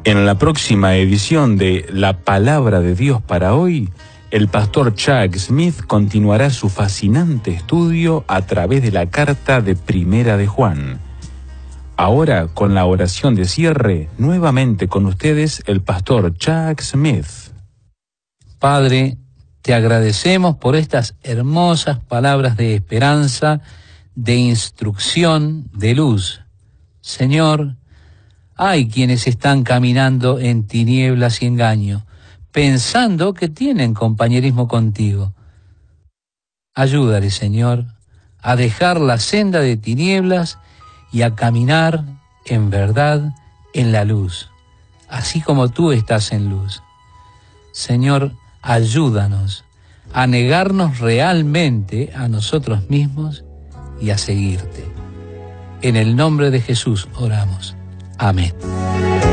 En la próxima edición de La Palabra de Dios para hoy, el pastor Chuck Smith continuará su fascinante estudio a través de la carta de Primera de Juan. Ahora, con la oración de cierre, nuevamente con ustedes el pastor Chuck Smith. Padre, te agradecemos por estas hermosas palabras de esperanza, de instrucción, de luz. Señor, hay quienes están caminando en tinieblas y engaño, pensando que tienen compañerismo contigo. Ayúdale, Señor, a dejar la senda de tinieblas y a caminar en verdad en la luz, así como tú estás en luz. Señor, ayúdanos a negarnos realmente a nosotros mismos y a seguirte. En el nombre de Jesús oramos. Amén.